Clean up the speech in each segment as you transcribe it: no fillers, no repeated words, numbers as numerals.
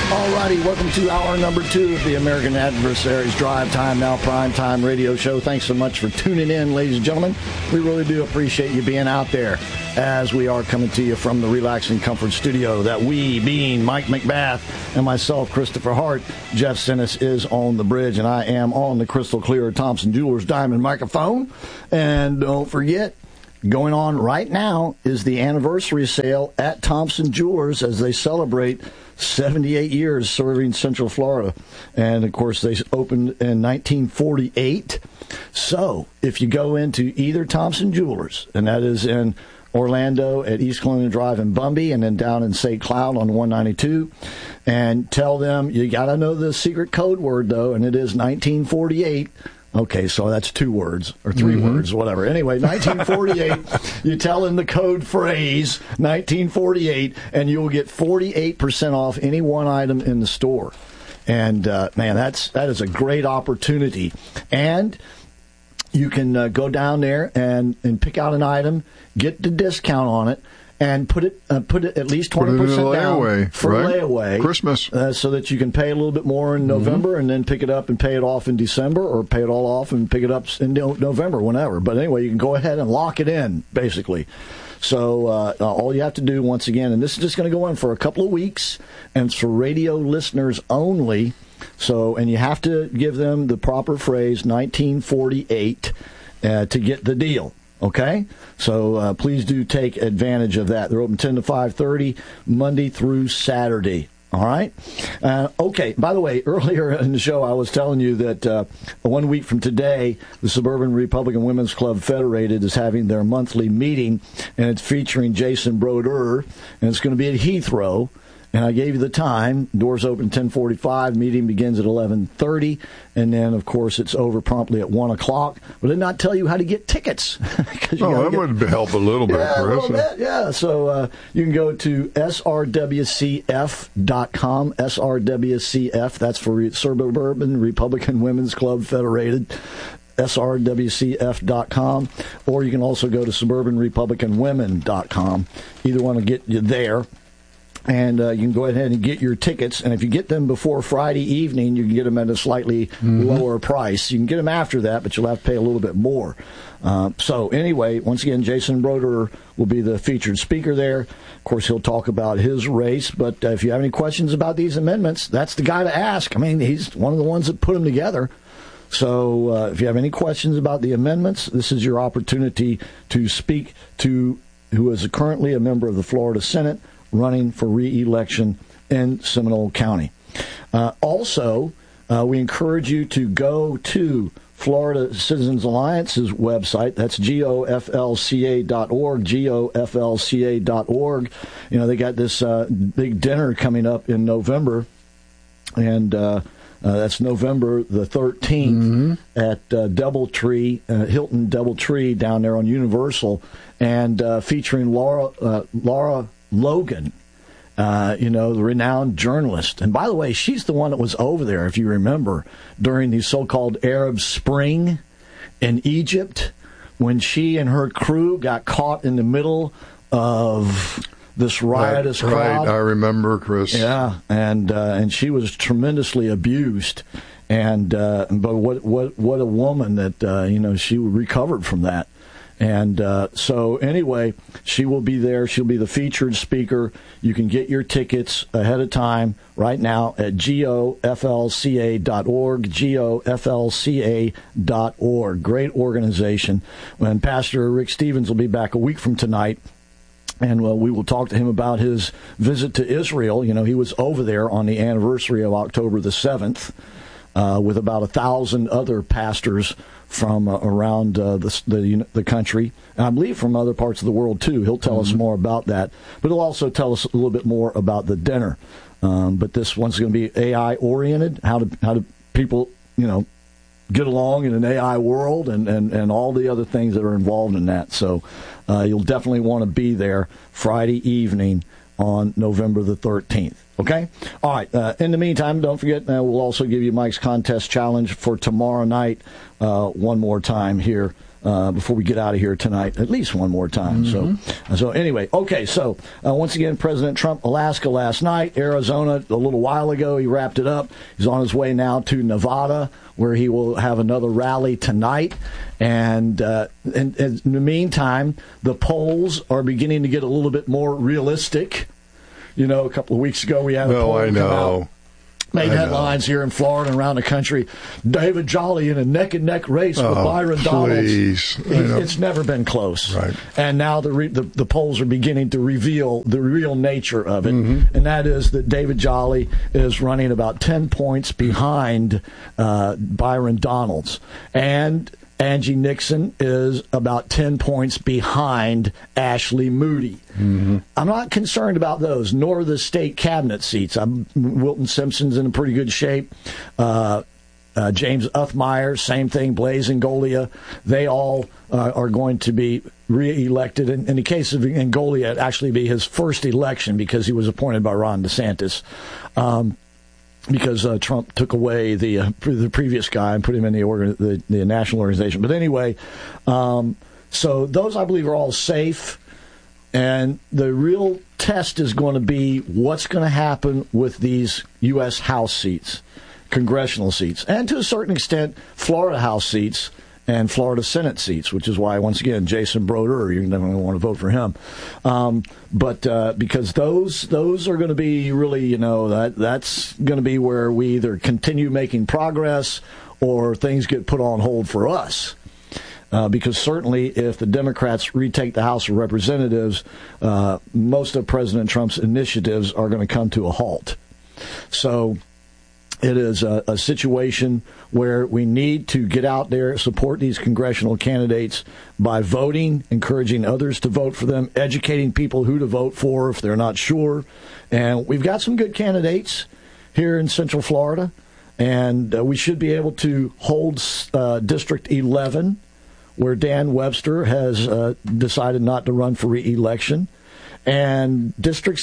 Alrighty, welcome to hour number 2 of the American Adversaries Drive Time Now Prime Time radio show. Thanks so much for tuning in, ladies and gentlemen. We really do appreciate you being out there as we are coming to you from the Relax and Comfort studio that we, being Mike McBath and myself, Christopher Hart, Jeff Sinnis is on the bridge, and I am on the crystal clear Thompson Jewelers Diamond microphone. And don't forget, going on right now is the anniversary sale at Thompson Jewelers as they celebrate 78 years serving Central Florida. And, of course, they opened in 1948. So if you go into either Thompson Jewelers, and that is in Orlando at East Colonial Drive in Bumby, and then down in St. Cloud on 192, and tell them you got to know the secret code word, though, and it is 1948. Okay, so that's 2 words, or 3 words, whatever. Anyway, 1948, you tell them the code phrase, 1948, and you will get 48% off any one item in the store. And, man, that is a great opportunity. And you can go down there and pick out an item, get the discount on it, and put it at least 20% down for layaway, Christmas, so that you can pay a little bit more in November and then pick it up and pay it off in December, or pay it all off and pick it up in November, whenever. But anyway, you can go ahead and lock it in, basically. So all you have to do, once again, and this is just going to go on for a couple of weeks, and it's for radio listeners only. So, and you have to give them the proper phrase, 1948, to get the deal. Okay? So please do take advantage of that. They're open 10 to 5:30, Monday through Saturday. All right? Okay, by the way, earlier in the show I was telling you that 1 week from today, the Suburban Republican Women's Club Federated is having their monthly meeting, and it's featuring Jason Brodeur, and it's going to be at Heathrow. And I gave you the time. Doors open 10:45. Meeting begins at 11:30. And then, of course, it's over promptly at 1 o'clock. But I did not tell you how to get tickets. That would help a little bit, Chris. A little bit, yeah. So you can go to srwcf.com. SRWCF, that's for Suburban Republican Women's Club Federated. srwcf.com. Or you can also go to suburbanrepublicanwomen.com. Either one will get you there. And you can go ahead and get your tickets. And if you get them before Friday evening, you can get them at a slightly lower price. You can get them after that, but you'll have to pay a little bit more. So anyway, once again, Jason Brodeur will be the featured speaker there. Of course, he'll talk about his race. But if you have any questions about these amendments, that's the guy to ask. I mean, he's one of the ones that put them together. So if you have any questions about the amendments, this is your opportunity to speak to who is currently a member of the Florida Senate, running for re-election in Seminole County. Also, we encourage you to go to Florida Citizens Alliance's website. That's goflca.org, goflca.org. You know, they got this big dinner coming up in November, and that's November the 13th at Doubletree, Hilton Doubletree down there on Universal, and featuring Laura Logan, the renowned journalist. And by the way, she's the one that was over there, if you remember, during the so-called Arab Spring in Egypt, when she and her crew got caught in the middle of this riotous crowd. Right, I remember, Chris. Yeah, and she was tremendously abused. And but what a woman that she recovered from that. And so anyway, she will be there. She'll be the featured speaker. You can get your tickets ahead of time right now at goflca.org, goflca.org. Great organization. And Pastor Rick Stevens will be back a week from tonight. And we will talk to him about his visit to Israel. You know, he was over there on the anniversary of October the 7th with about 1,000 other pastors from around the country, and I believe from other parts of the world too. He'll tell us more about that, but he'll also tell us a little bit more about the dinner. But this one's going to be AI oriented. How do people get along in an AI world, and all the other things that are involved in that. So you'll definitely want to be there Friday evening on November the 13th. Okay? All right. In the meantime, don't forget, we'll also give you Mike's Contest Challenge for tomorrow night one more time here before we get out of here tonight, at least one more time. So anyway, okay. So once again, President Trump, Alaska last night, Arizona a little while ago. He wrapped it up. He's on his way now to Nevada, where he will have another rally tonight. And in the meantime, the polls are beginning to get a little bit more realistic. You know, a couple of weeks ago we had a poll come out. Made headlines here in Florida and around the country. David Jolly in a neck-and-neck race with Byron Donalds. It's never been close. Right. And now the polls are beginning to reveal the real nature of it, and that is that David Jolly is running about 10 points behind Byron Donalds. And Angie Nixon is about 10 points behind Ashley Moody. I'm not concerned about those, nor the state cabinet seats. Wilton Simpson's in pretty good shape. James Uthmeyer, same thing. Blaise Ngolia, they all are going to be reelected. In the case of Ngolia, it'd actually be his first election because he was appointed by Ron DeSantis. Because Trump took away the previous guy and put him in the national organization. But anyway, so those I believe are all safe. And the real test is going to be what's going to happen with these U.S. House seats, congressional seats, and to a certain extent, Florida House seats and Florida Senate seats, which is why, once again, Jason Broder, you're never going to want to vote for him. But because those are going to be really, that's going to be where we either continue making progress or things get put on hold for us. Because certainly if the Democrats retake the House of Representatives, most of President Trump's initiatives are going to come to a halt. So it is a situation where we need to get out there, support these congressional candidates by voting, encouraging others to vote for them, educating people who to vote for if they're not sure. And we've got some good candidates here in Central Florida, and we should be able to hold District 11, where Dan Webster has decided not to run for re-election. And District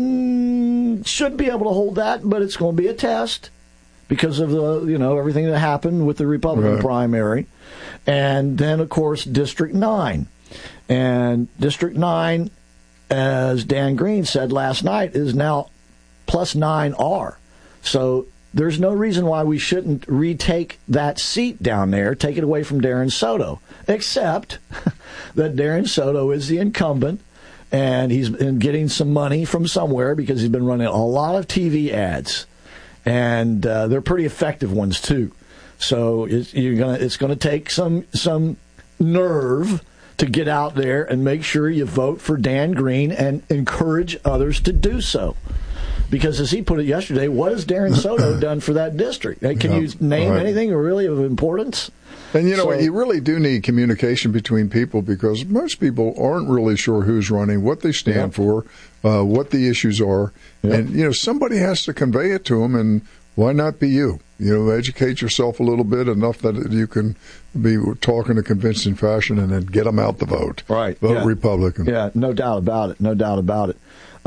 7 should be able to hold that, but it's going to be a test because of everything that happened with the Republican primary. And then, of course, District 9. And District 9, as Dan Green said last night, is now plus 9R. So there's no reason why we shouldn't retake that seat down there, take it away from Darren Soto, except that Darren Soto is the incumbent, and he's been getting some money from somewhere because he's been running a lot of TV ads. And they're pretty effective ones too. So it's going to take some nerve to get out there and make sure you vote for Dan Green and encourage others to do so. Because as he put it yesterday, what has Darren Soto done for that district? Can you name anything really of importance? And you really do need communication between people, because most people aren't really sure who's running, what they stand for, what the issues are. And, somebody has to convey it to them, and why not be you? Educate yourself a little bit, enough that you can be talking in a convincing fashion, and then get them out the vote. Right. Vote Republican. Yeah, no doubt about it.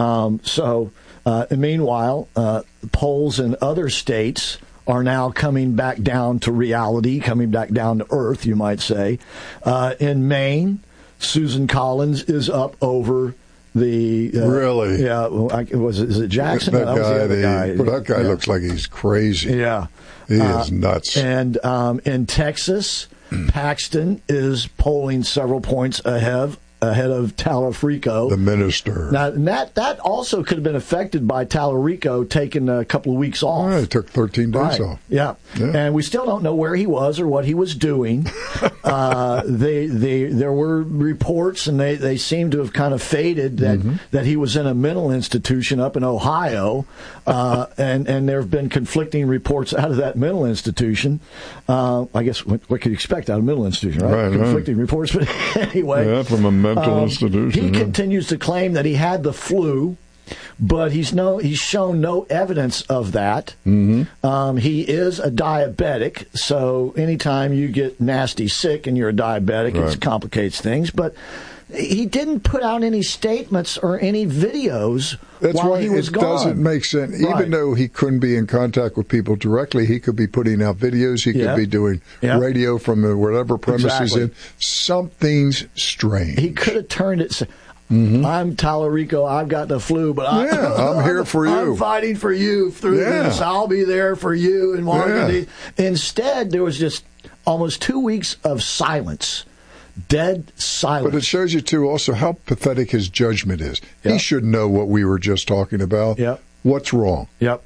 And meanwhile, polls in other states are now coming back down to reality, coming back down to earth, you might say. In Maine, Susan Collins is up over the... really? Yeah. Is it Jackson? That guy looks like he's crazy. Yeah. He is nuts. And in Texas, Paxton is polling several points ahead of Talerico, the minister. Now, that also could have been affected by Talerico taking a couple of weeks off. He took 13 days off. Yeah, and we still don't know where he was or what he was doing. There were reports, and they seem to have kind of faded that he was in a mental institution up in Ohio, and there have been conflicting reports out of that mental institution. I guess what could you expect out of a mental institution, right? Conflicting reports, but anyway. Yeah, from a mental institution. He continues to claim that he had the flu, but he's shown no evidence of that. He is a diabetic, so anytime you get nasty sick and you're a diabetic, it complicates things. But he didn't put out any statements or any videos while why he was it gone. Doesn't make sense. Right. Even though he couldn't be in contact with people directly, he could be putting out videos. He could be doing radio from whatever premise he's in. Something's strange. He could have turned it. I'm Tallarico. I've got the flu, but I'm here for you. I'm fighting for you through this. I'll be there for you in Washington. Instead, there was just almost 2 weeks of silence. Dead silence. But it shows you, too, also how pathetic his judgment is. Yep. He should know what we were just talking about. Yep. What's wrong? Yep.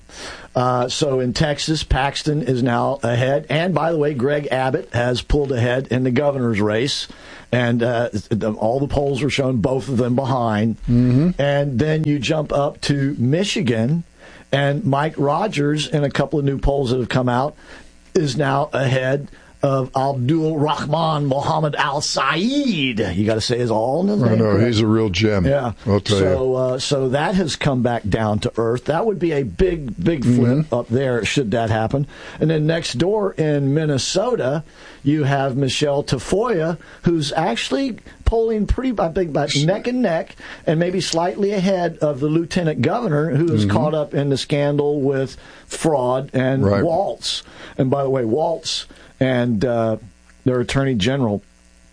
So in Texas, Paxton is now ahead. And, by the way, Greg Abbott has pulled ahead in the governor's race. And all the polls are showing both of them behind. And then you jump up to Michigan, and Mike Rogers, in a couple of new polls that have come out, is now ahead of Abdul Rahman Mohammed Al Saeed. You got to say his all name. I know, he's a real gem. Yeah, I'll tell you. So that has come back down to earth. That would be a big flip up there should that happen. And then next door in Minnesota, you have Michelle Tafoya, who's actually polling pretty, I think, about neck and neck, and maybe slightly ahead of the lieutenant governor, who is caught up in the scandal with fraud and Waltz. And by the way, Waltz and their attorney general,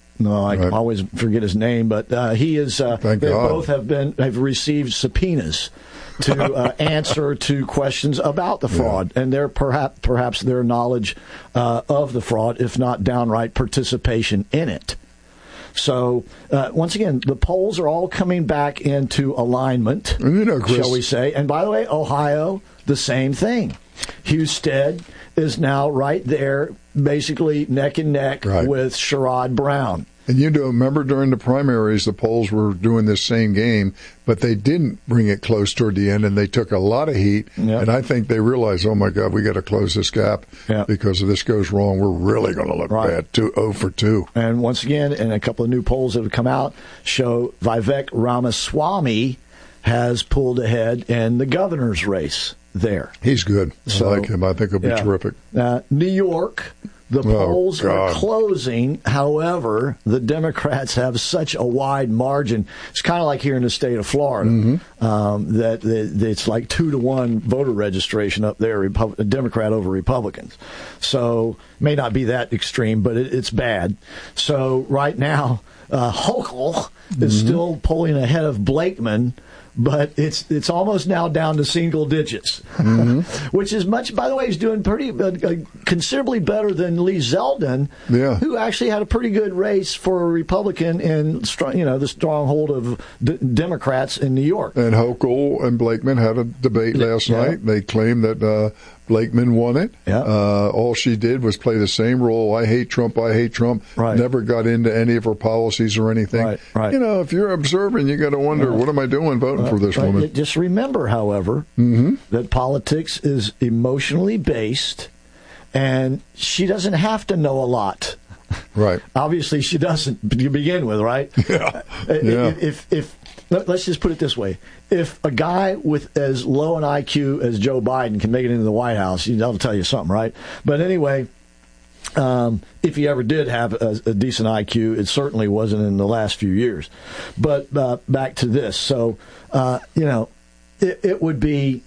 I always forget his name, but he is. They both have received subpoenas to answer to questions about the fraud and their perhaps their knowledge of the fraud, if not downright participation in it. So, once again, the polls are all coming back into alignment, Chris, shall we say. And by the way, Ohio, the same thing. Husted is now right there, basically neck and neck with Sherrod Brown. And remember during the primaries, the polls were doing this same game, but they didn't bring it close toward the end, and they took a lot of heat. Yep. And I think they realized, oh, my God, we got to close this gap because if this goes wrong, we're really going to look bad, 0 for 2. And once again, and a couple of new polls that have come out show Vivek Ramaswamy has pulled ahead in the governor's race there. He's good. I like him. I think he'll be terrific. New York. The polls are closing. However, the Democrats have such a wide margin. It's kind of like here in the state of Florida, that it's like 2-to-1 voter registration up there, Democrat over Republicans. So may not be that extreme, but it's bad. So right now, Hochul is still pulling ahead of Blakeman. But it's almost now down to single digits, which is much. By the way, he's doing pretty considerably better than Lee Zeldin, who actually had a pretty good race for a Republican in the stronghold of Democrats in New York. And Hochul and Blakeman had a debate last night. They claimed that Blakeman won it. All she did was play the same role. I hate Trump. Never got into any of her policies or anything. If you're observing, you got to wonder, what am I doing voting for this woman? Just remember, however, that politics is emotionally based, and she doesn't have to know a lot. Right. Obviously, she doesn't to begin with, right? If let's just put it this way. If a guy with as low an IQ as Joe Biden can make it into the White House, that'll tell you something, right? But anyway, if he ever did have a decent IQ, it certainly wasn't in the last few years. But back to this. So, it would be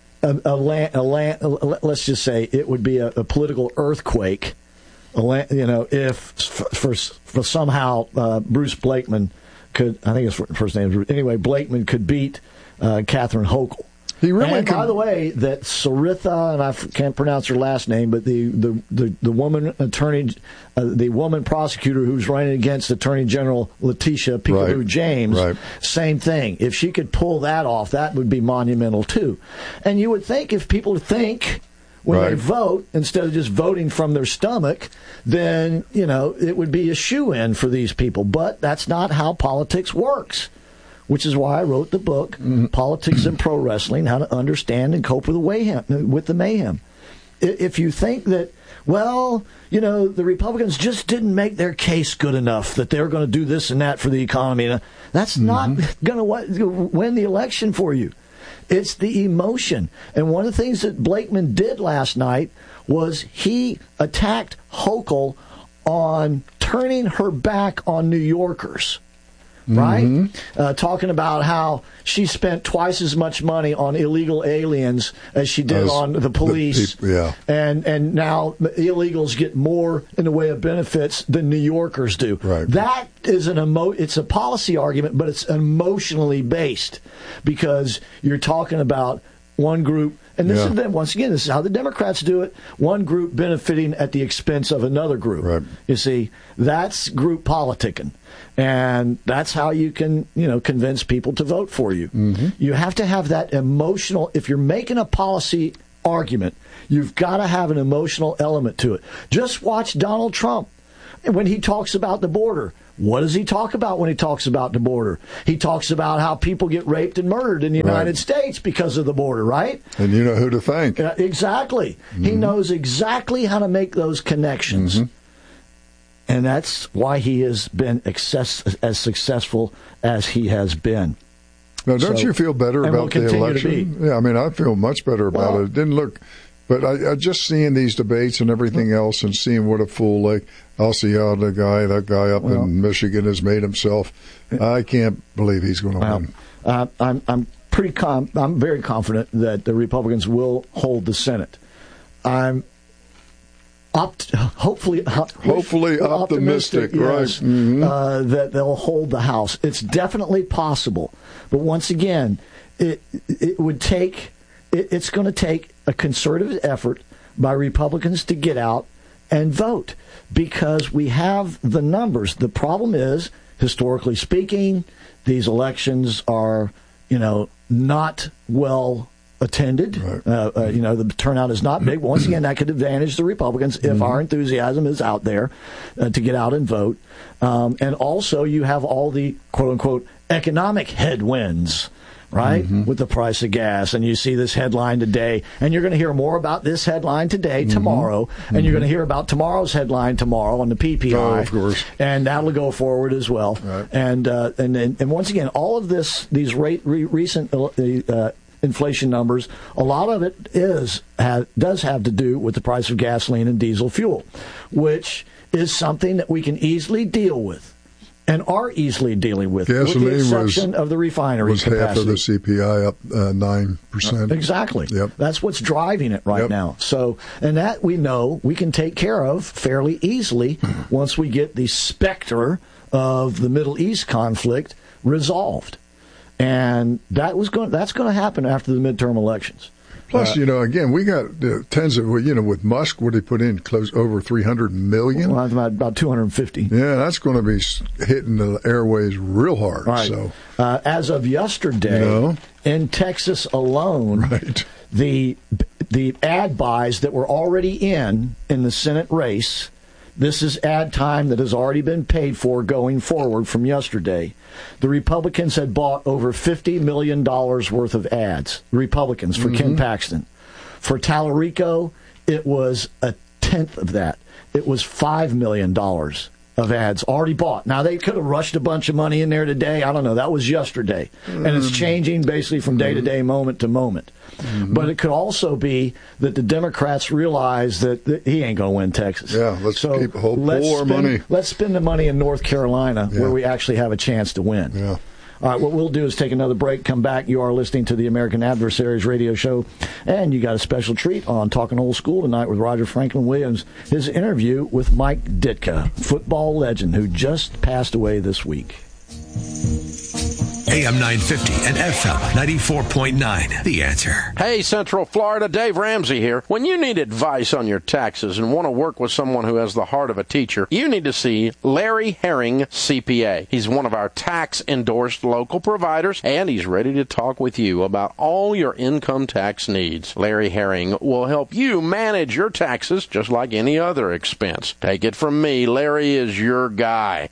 let's just say it would be a political earthquake, if for somehow Bruce Blakeman could, I think his first name is Bruce. Anyway, Blakeman could beat Catherine Hochul. He really by the way, that Saritha, and I can't pronounce her last name, but the woman attorney, the woman prosecutor who's running against Attorney General Letitia Peekaboo James, same thing. If she could pull that off, that would be monumental too. And you would think if people think when they vote, instead of just voting from their stomach, then, it would be a shoo-in for these people. But that's not how politics works, which is why I wrote the book, Politics and Pro Wrestling, How to Understand and Cope with the Mayhem. If you think that, the Republicans just didn't make their case good enough, that they're going to do this and that for the economy, that's not going to win the election for you. It's the emotion. And one of the things that Blakeman did last night was he attacked Hochul on turning her back on New Yorkers. right? Talking about how she spent twice as much money on illegal aliens as she did on the police. And now illegals get more in the way of benefits than New Yorkers do. Right. That is it's a policy argument, but it's emotionally based because you're talking about one group. And this is, once again, this is how the Democrats do it. One group benefiting at the expense of another group. Right. You see, that's group politicking. And that's how you can, convince people to vote for you. You have to have that emotional, if you're making a policy argument, you've got to have an emotional element to it. Just watch Donald Trump when he talks about the border. What does he talk about when he talks about the border? He talks about how people get raped and murdered in the United States because of the border, right? And you know who to thank. Exactly. He knows exactly how to make those connections. And that's why he has been as successful as he has been. Now, don't you feel better about the election? Yeah, I mean, I feel much better about it. It didn't look... But I just seeing these debates and everything else and seeing what a fool like that guy up in Michigan has made himself, I can't believe he's going to win. I'm very confident that the Republicans will hold the Senate. I'm hopefully optimistic, yes, right? That they'll hold the House. It's definitely possible, but once again, it would take. It's going to take a concerted effort by Republicans to get out and vote because we have the numbers. The problem is, historically speaking, these elections are, not well attended. Right. The turnout is not big. Once again, that could advantage the Republicans if our enthusiasm is out there to get out and vote. And also, you have all the quote-unquote economic headwinds, right, with the price of gas. And you see this headline today, and you're going to hear more about this headline today, tomorrow, and you're going to hear about tomorrow's headline tomorrow on the PPI. Oh, of course. And that'll go forward as well. Right. And once again, all of these recent inflation numbers, a lot of it does have to do with the price of gasoline and diesel fuel, which is something that we can easily deal with. And are easily dealing with the exception of the refinery capacity. Half of the CPI up 9%. Exactly. Yep. That's what's driving it right now. So, and that we know we can take care of fairly easily once we get the specter of the Middle East conflict resolved. And that's going to happen after the midterm elections. Plus, again, we got tens of, with Musk, what he put in close over 300 million. Well, about 250. Yeah, that's going to be hitting the airways real hard. Right. So, as of yesterday, in Texas alone, the ad buys that were already in the Senate race. This is ad time that has already been paid for going forward from yesterday. The Republicans had bought over $50 million worth of ads. The Republicans for Ken Paxton. For Tallarico, it was a tenth of that. It was $5 million of ads already bought. Now, they could have rushed a bunch of money in there today. I don't know. That was yesterday. And it's changing basically from day to day, moment to moment. But it could also be that the Democrats realize that he ain't going to win Texas. Yeah, let's keep a whole pool of money. Let's spend the money in North Carolina where we actually have a chance to win. Yeah. All right, what we'll do is take another break, come back. You are listening to the American Adversaries radio show, and you got a special treat on Talking Old School tonight with Roger Franklin Williams, his interview with Mike Ditka, football legend who just passed away this week. AM 950 and FM 94.9. The Answer. Hey, Central Florida, Dave Ramsey here. When you need advice on your taxes and want to work with someone who has the heart of a teacher, you need to see Larry Herring, CPA. He's one of our tax-endorsed local providers, and he's ready to talk with you about all your income tax needs. Larry Herring will help you manage your taxes just like any other expense. Take it from me, Larry is your guy.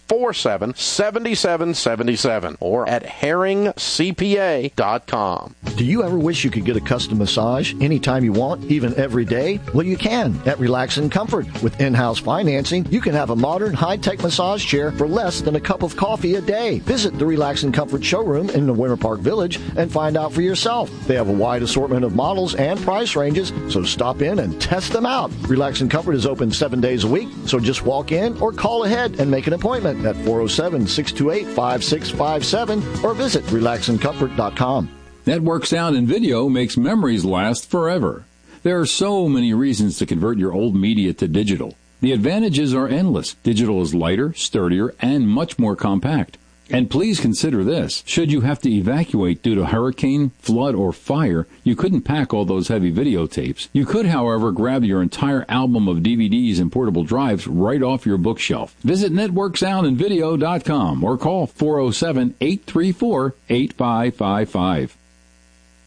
407-647-7777 or at herringcpa.com. Do you ever wish you could get a custom massage anytime you want, even every day? Well, you can at Relax and Comfort. With in-house financing, you can have a modern, high-tech massage chair for less than a cup of coffee a day. Visit the Relax and Comfort showroom in the Winter Park Village and find out for yourself. They have a wide assortment of models and price ranges, so stop in and test them out. Relax and Comfort is open 7 days a week, so just walk in or call ahead and make an appointment at 407-628-5657 or visit relaxandcomfort.com. Network Sound and Video makes memories last forever. There are so many reasons to convert your old media to digital. The advantages are endless. Digital is lighter, sturdier, and much more compact. And please consider this. Should you have to evacuate due to hurricane, flood, or fire, you couldn't pack all those heavy videotapes. You could, however, grab your entire album of DVDs and portable drives right off your bookshelf. Visit networksoundandvideo.com or call 407-834-8555.